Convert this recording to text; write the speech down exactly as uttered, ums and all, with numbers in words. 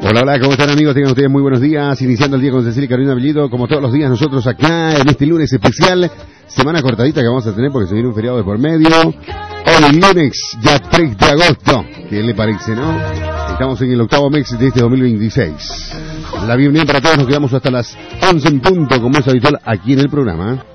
Hola, hola, ¿cómo están amigos? Tengan ustedes muy buenos días, iniciando el día con Cecilia y Carolina Bellido, como todos los días nosotros acá en este lunes especial, semana cortadita que vamos a tener porque se viene un feriado de por medio, hoy lunes, ya tres de agosto, ¿qué le parece, no? Estamos en el octavo mes de este dos mil veintiséis. La bienvenida para todos, nos quedamos hasta las once en punto, como es habitual aquí en el programa.